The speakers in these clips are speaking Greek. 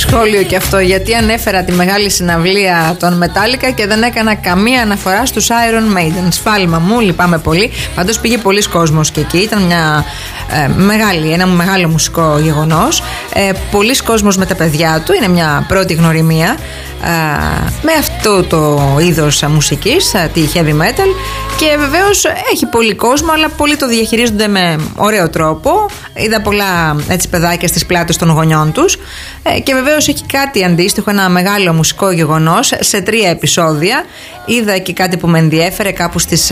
Σχόλιο και αυτό, γιατί ανέφερα τη μεγάλη συναυλία των Metallica και δεν έκανα καμία αναφορά στους Iron Maiden. Σφάλμα μου, λυπάμαι πολύ. Πάντως πήγε πολλοί κόσμος και εκεί. Ήταν ένα μεγάλο μουσικό γεγονός. Πολλοί κόσμος με τα παιδιά του. Είναι μια πρώτη γνωριμία με αυτό το είδος μουσικής, τη heavy metal. Και βεβαίως έχει πολύ κόσμο, αλλά πολλοί το διαχειρίζονται με ωραίο τρόπο. Είδα πολλά παιδάκια στις πλάτες των γονιών τους. Και βεβαίως έχει κάτι αντίστοιχο, ένα μεγάλο μουσικό γεγονός σε 3 επεισόδια. Είδα και κάτι που με ενδιέφερε κάπου στις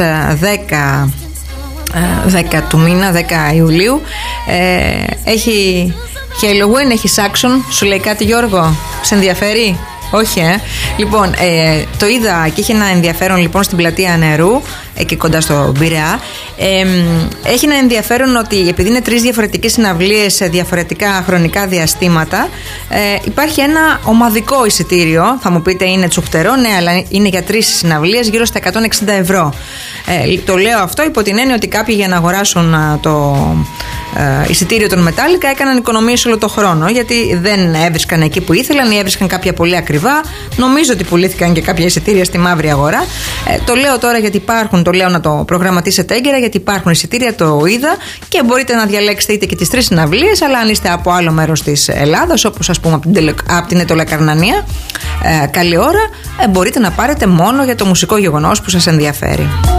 10 του μήνα, 10 Ιουλίου. Έχει Halloween, έχει Saxon. Σου λέει κάτι, Γιώργο? Σε ενδιαφέρει? Όχι, Λοιπόν, το είδα και είχε ένα ενδιαφέρον λοιπόν στην πλατεία Νερού, εκεί κοντά στο Πειραιά. Έχει ένα ενδιαφέρον ότι επειδή είναι 3 διαφορετικές συναυλίες σε διαφορετικά χρονικά διαστήματα, υπάρχει ένα ομαδικό εισιτήριο. Θα μου πείτε, είναι τσουχτερό? Ναι, αλλά είναι για 3 συναυλίες, γύρω στα 160 ευρώ. Το λέω αυτό υπό την έννοια ότι κάποιοι για να αγοράσουν το εισιτήριο των Metallica έκαναν οικονομίες όλο το χρόνο, γιατί δεν έβρισκαν εκεί που ήθελαν ή έβρισκαν κάποια πολύ ακριβά. Νομίζω ότι πουλήθηκαν και κάποια εισιτήρια στη μαύρη αγορά. Το λέω τώρα γιατί υπάρχουν, το λέω να το προγραμματίσετε έγκαιρα, γιατί υπάρχουν εισιτήρια, το είδα και μπορείτε να διαλέξετε είτε και τις 3 συναυλίες, αλλά αν είστε από άλλο μέρος της Ελλάδας, όπως ας πούμε από την Ετωλακαρνανία, καλή ώρα, μπορείτε να πάρετε μόνο για το μουσικό γεγονός που σας ενδιαφέρει.